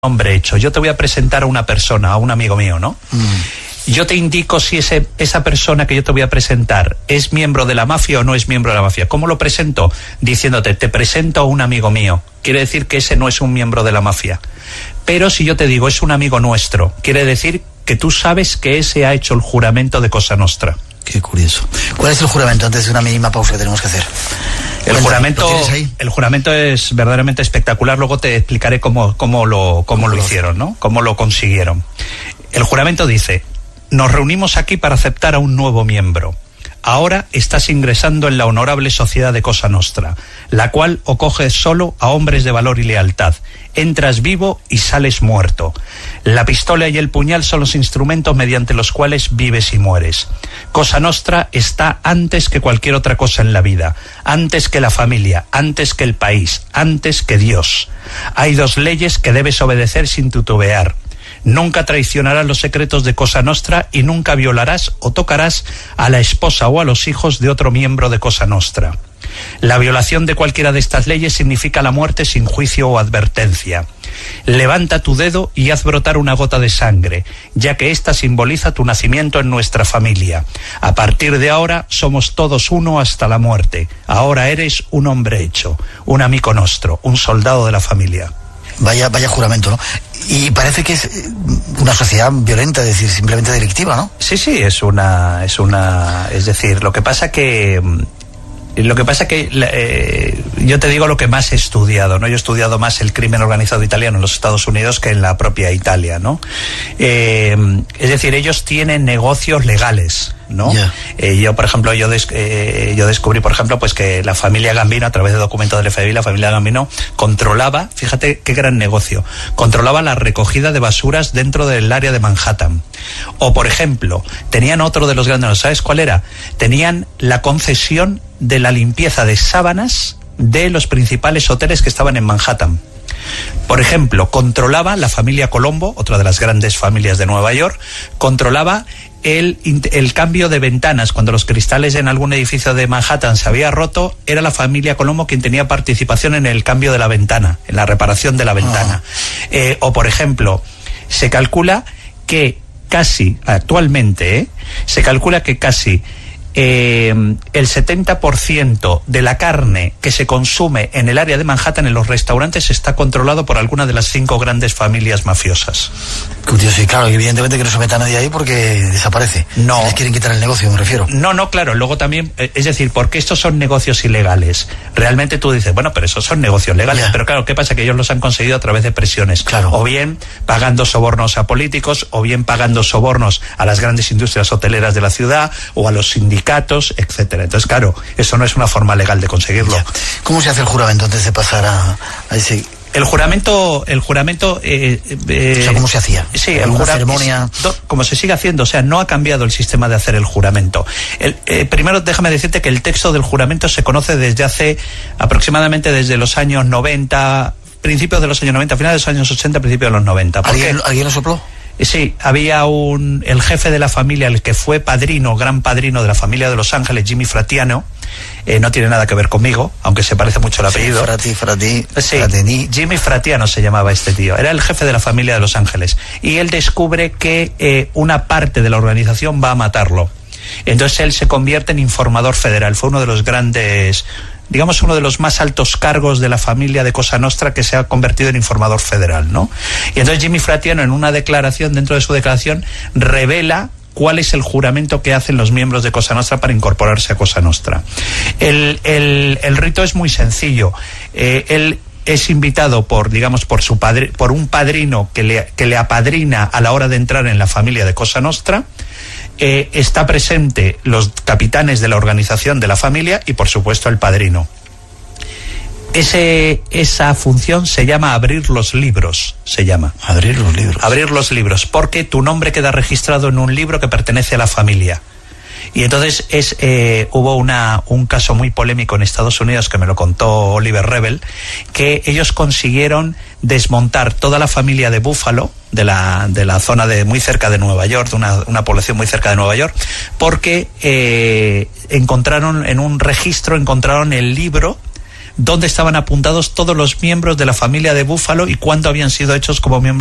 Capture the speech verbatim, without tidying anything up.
hombre hecho. Yo te voy a presentar a una persona, a un amigo mío, ¿no? Mm. Yo te indico si ese, esa persona que yo te voy a presentar es miembro de la mafia o no es miembro de la mafia. ¿Cómo lo presento? Diciéndote, te presento a un amigo mío. Quiere decir que ese no es un miembro de la mafia. Pero si yo te digo, es un amigo nuestro, quiere decir que tú sabes que ese ha hecho el juramento de Cosa Nostra. Qué curioso. ¿Cuál es el juramento antes de una mínima pausa que tenemos que hacer? El juramento, el juramento es verdaderamente espectacular. Luego te explicaré cómo, cómo lo, cómo lo hicieron, ¿no? Cómo lo consiguieron. El juramento dice: nos reunimos aquí para aceptar a un nuevo miembro. Ahora estás ingresando en la honorable sociedad de Cosa Nostra, la cual acoge solo a hombres de valor y lealtad. Entras vivo y sales muerto. La pistola y el puñal son los instrumentos mediante los cuales vives y mueres. Cosa Nostra está antes que cualquier otra cosa en la vida, antes que la familia, antes que el país, antes que Dios. Hay dos leyes que debes obedecer sin titubear. Nunca traicionarás los secretos de Cosa Nostra y nunca violarás o tocarás a la esposa o a los hijos de otro miembro de Cosa Nostra. La violación de cualquiera de estas leyes significa la muerte sin juicio o advertencia. Levanta tu dedo y haz brotar una gota de sangre, ya que ésta simboliza tu nacimiento en nuestra familia. A partir de ahora somos todos uno hasta la muerte. Ahora eres un hombre hecho, un amico nostro, un soldado de la familia. Vaya, vaya juramento, ¿no? Y parece que es una sociedad violenta, es decir, simplemente delictiva, ¿no? Sí, sí, es una, es una, es decir, lo que pasa que, lo que pasa que eh, yo te digo lo que más he estudiado, ¿no? Yo he estudiado más el crimen organizado italiano en los Estados Unidos que en la propia Italia, ¿no? Eh, es decir, ellos tienen negocios legales, ¿no? Yeah. Eh, yo, por ejemplo, yo, des, eh, yo descubrí, por ejemplo, pues que la familia Gambino, a través de documentos del F B I, la familia Gambino controlaba, fíjate qué gran negocio, controlaba la recogida de basuras dentro del área de Manhattan. O, por ejemplo, tenían otro de los grandes, ¿sabes cuál era? Tenían la concesión de la limpieza de sábanas de los principales hoteles que estaban en Manhattan. Por ejemplo, controlaba la familia Colombo, otra de las grandes familias de Nueva York, controlaba el, el cambio de ventanas. Cuando los cristales en algún edificio de Manhattan se había roto, era la familia Colombo quien tenía participación en el cambio de la ventana, en la reparación de la ventana. Oh. Eh, o, por ejemplo, se calcula que casi, actualmente, ¿eh? se calcula que casi Eh, el setenta por ciento de la carne que se consume en el área de Manhattan, en los restaurantes, está controlado por alguna de las cinco grandes familias mafiosas. Curioso, y claro, evidentemente que no se meta nadie ahí porque desaparece. No. Les quieren quitar el negocio, me refiero. No, no, claro, luego también, es decir, porque estos son negocios ilegales. Realmente tú dices, bueno, pero esos son negocios legales. Yeah. Pero claro, ¿qué pasa? Que ellos los han conseguido a través de presiones. Claro. O bien pagando sobornos a políticos, o bien pagando sobornos a las grandes industrias hoteleras de la ciudad, o a los sindicatos, etcétera. Entonces, claro, eso no es una forma legal de conseguirlo. Ya. ¿Cómo se hace el juramento antes de pasar a, a ese...? El juramento, el juramento... Eh, eh, o sea, ¿cómo se hacía? Sí, el juramento... ceremonia... Como se sigue haciendo, o sea, no ha cambiado el sistema de hacer el juramento. El, eh, primero, déjame decirte que el texto del juramento se conoce desde hace aproximadamente desde los años noventa, principios de los años noventa, finales de los años ochenta, principios de los noventa. ¿Alguien, ¿Alguien lo sopló? Sí, había un el jefe de la familia, el que fue padrino, gran padrino de la familia de Los Ángeles, Jimmy Fratiano, eh, no tiene nada que ver conmigo, aunque se parece mucho el apellido. Sí, Frati, Frati, sí, Fratini. Jimmy Fratiano se llamaba este tío, era el jefe de la familia de Los Ángeles, y él descubre que eh, una parte de la organización va a matarlo. Entonces él se convierte en informador federal, fue uno de los grandes... digamos, uno de los más altos cargos de la familia de Cosa Nostra, que se ha convertido en informador federal, ¿no? Y entonces Jimmy Fratiano, en una declaración, dentro de su declaración, revela cuál es el juramento que hacen los miembros de Cosa Nostra para incorporarse a Cosa Nostra. El, el, el rito es muy sencillo. Eh, él es invitado por, digamos, por su padre, por un padrino que le, que le apadrina a la hora de entrar en la familia de Cosa Nostra. Eh, está presente los capitanes de la organización de la familia y, por supuesto, el padrino. Ese, esa función se llama abrir los libros, se llama. Abrir los libros. Abrir los libros, porque tu nombre queda registrado en un libro que pertenece a la familia. Y entonces es eh, hubo una un caso muy polémico en Estados Unidos, que me lo contó Oliver Rebel, que ellos consiguieron desmontar toda la familia de Buffalo, de la de la zona de muy cerca de Nueva York, de una, una población muy cerca de Nueva York, porque eh, encontraron en un registro encontraron el libro dónde estaban apuntados todos los miembros de la familia de Buffalo y cuándo habían sido hechos como miembros